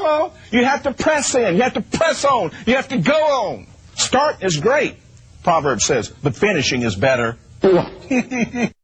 on. You have to press in. You have to press on. You have to go on. Start is great, Proverbs says, but finishing is better.